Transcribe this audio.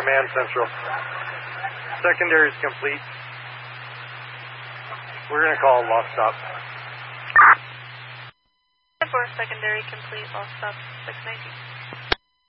Command Central. Secondary is complete. We're going to call lost stop. 4 secondary complete, lost stop 619.